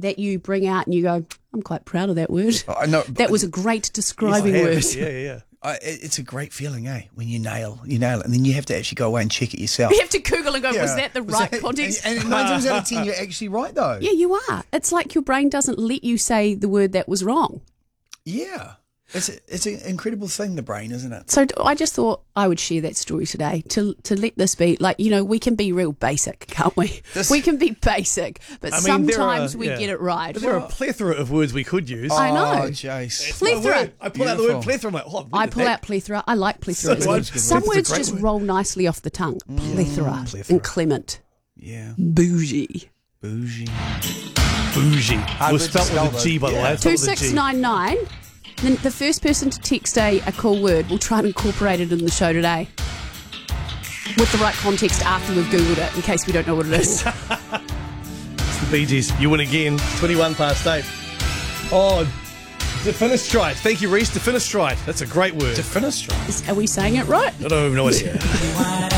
that you bring out and you go, I'm quite proud of that word. I know. That was a great describing word. Yeah. It's a great feeling, when you nail it, and then you have to actually go away and check it yourself. You have to Google and go, was that the right context? And 9 times out of 10, you're actually right, though. Yeah, you are. It's like your brain doesn't let you say the word that was wrong. Yeah. It's an incredible thing, the brain, isn't it? So I just thought I would share that story today to let this be, like, we can be real basic, can't we? We can be basic, but sometimes we get it right. There are a plethora of words we could use. I know. Oh, Jace. Plethora. I pull out the word plethora. I'm like, I pull out plethora. I like plethora. Some words just roll nicely off the tongue. Plethora. And Clement. Yeah. Bougie. Bougie. Was spelled with a G, by the way. 2699. Then the first person to text a cool word, we'll try and incorporate it in the show today. With the right context after we've Googled it, in case we don't know what it is. It's the Bee Gees. You win again. 8:21. Oh, defenestrate. Thank you, Reese. Defenestrate. That's a great word. Defenestrate. Are we saying it right? I don't even know what it is.